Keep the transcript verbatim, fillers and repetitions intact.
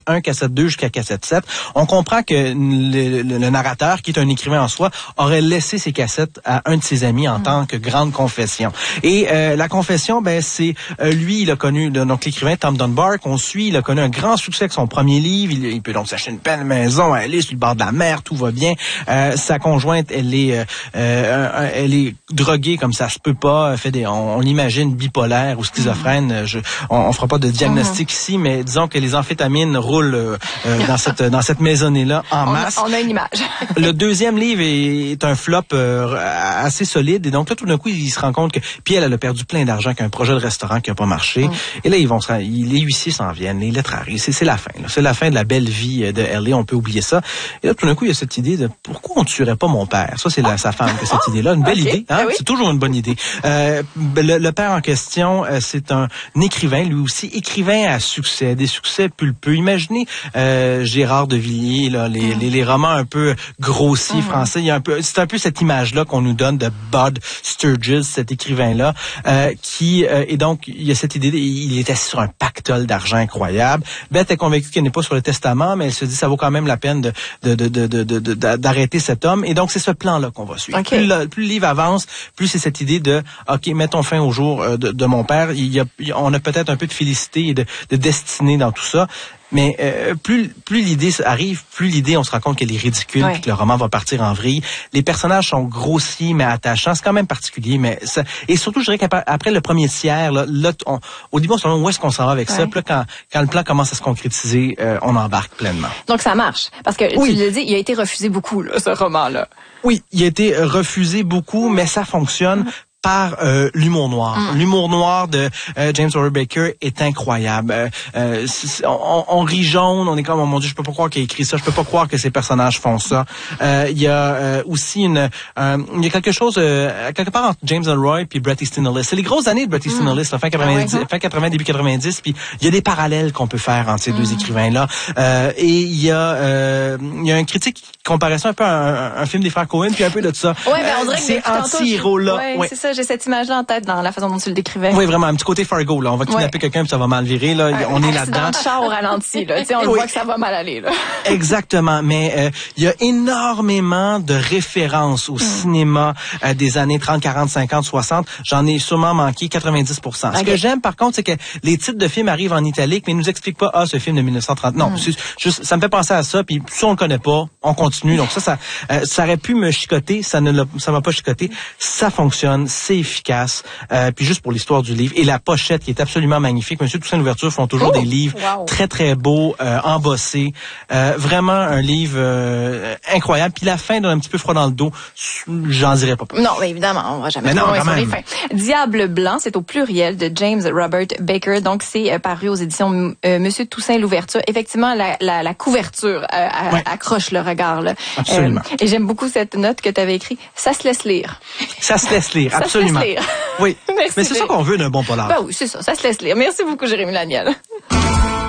un, cassette deux jusqu'à cassette sept. On comprend que le, le, le narrateur, qui est un écrivain en soi, aurait laissé ses cassettes à un de ses amis en mmh. tant que grande confession. Et euh, la confession, ben c'est euh, lui, il a connu donc l'écrivain Tom Dunbar qu'on suit, il a connu un grand succès avec son premier livre. Il, il peut donc s'acheter une belle maison, elle est sur le bord de la mer, tout va bien. Euh, sa conjointe, elle est, euh, euh, elle est droguée comme ça se peut pas. Fait des, on, on l'imagine bipolaire ou schizophrène. Mmh. Je, on, on fera pas de diagnostic mmh. ici, mais disons que les amphétamines roule euh, dans cette dans cette maisonnée-là en on masse. A, on a une image. Le deuxième livre est, est un flop euh, assez solide et donc là tout d'un coup il se rend compte que puis elle, elle a perdu plein d'argent qu'un projet de restaurant qui a pas marché mm. et là ils vont se, les huissiers s'en viennent, les lettres arrivent, c'est, c'est la fin. Là. C'est la fin de la belle vie de L A, on peut oublier ça. Et là tout d'un coup il y a cette idée de pourquoi on tuerait pas mon père. Ça c'est la, sa femme que cette idée-là, une belle okay. idée, hein? Ben oui. C'est toujours une bonne idée. Euh, le, le père en question, euh, c'est un, un écrivain, lui aussi écrivain à succès, des succès pulpeux. Imaginez euh, Gérard de Villiers, là, les, mm. les, les romans un peu grossiers mm. français. Il y a un peu, c'est un peu cette image-là qu'on nous donne de Bud Sturges, cet écrivain-là, euh, qui euh, et donc il y a cette idée, il était sur un pactole d'argent incroyable. Beth est convaincue qu'elle n'est pas sur le testament, mais elle se dit ça vaut quand même la peine de, de, de, de, de, de, de d'arrêter cet homme. Et donc c'est ce plan-là qu'on va suivre. Okay. Plus, le, plus le livre avance, plus c'est cette idée de ok, mettons fin au jour de, de mon père. Il y a, on a peut-être un peu de félicité et de, de destinée dans tout ça. Mais euh, plus plus l'idée arrive, plus l'idée, on se rend compte qu'elle est ridicule, ouais. puis que le roman va partir en vrille. Les personnages sont grossiers mais attachants. C'est quand même particulier, mais ça, et surtout, je dirais qu'après le premier tiers, là, là on, au début, on se demande où est-ce qu'on s'en va avec ouais. ça. Puis là, quand quand le plan commence à se concrétiser, euh, on embarque pleinement. Donc ça marche, parce que oui. tu l'as dit, il a été refusé beaucoup là, ce roman-là. Oui, il a été refusé beaucoup, mais ça fonctionne. Mm-hmm. par euh, l'humour noir. Mm. L'humour noir de euh, James Robert Baker est incroyable. Euh, euh, on, on rit jaune, on est comme, oh mon Dieu, je peux pas croire qu'il a écrit ça, je peux pas croire que ces personnages font ça. Euh, il y a euh, aussi une, euh, il y a quelque chose euh, quelque part entre James Ellroy puis Bret Easton Ellis. C'est les grosses années de Bret Easton Ellis, mm. fin quatre-vingt-dix, ah ouais, fin quatre-vingts, début quatre-vingt-dix. Puis il y a des parallèles qu'on peut faire entre ces mm. deux écrivains-là. Euh, et il y a, euh, il y a un critique qui comparait ça un peu à un, un film des frères Coen, puis un peu de ça. Ouais, ben on dirait euh, que c'est anti-héros là. Ouais, ouais. c'est ça. J'ai cette image-là en tête dans la façon dont tu le décrivais. Oui, vraiment, un petit côté Fargo, là. On va kidnapper ouais. quelqu'un puis ça va mal virer, là. Un on est là-dedans. De char au ralenti, là. Tu sais, on oui. le voit que ça va mal aller, là. Exactement. Mais, euh, il y a énormément de références au mm. cinéma euh, des années trente, quarante, cinquante, soixante. J'en ai sûrement manqué quatre-vingt-dix pour cent. Okay. Ce que j'aime, par contre, c'est que les titres de films arrivent en italique, mais ils nous expliquent pas, ah, ce film de dix-neuf cent trente. Non, mm. c'est juste, ça me fait penser à ça, puis si on le connaît pas, on continue. Donc ça, ça, euh, ça aurait pu me chicoter, ça ne l'a, ça m'a pas chicoté. Ça fonctionne, c'est efficace. Euh, puis juste pour l'histoire du livre et la pochette qui est absolument magnifique. Monsieur Toussaint Louverture font toujours oh, des livres wow. très très beaux, euh, embossés. Euh, vraiment un livre euh, incroyable. Puis la fin donne un petit peu froid dans le dos. J'en dirais pas plus. Non, mais évidemment, on va jamais trop loin sur les fins. Diable blanc, c'est au pluriel de James Robert Baker. Donc c'est euh, paru aux éditions euh, Monsieur Toussaint Louverture. Effectivement, la, la, la couverture euh, à, ouais. accroche le regard. Là. Absolument. Euh, et j'aime beaucoup cette note que tu avais écrite. Ça se laisse lire. Ça se laisse lire, absolument. Ça se laisse lire. Oui. Merci. Mais c'est ça qu'on veut d'un bon polar. Ben oui, c'est ça. Ça se laisse lire. Merci beaucoup, Jérémy Laniel.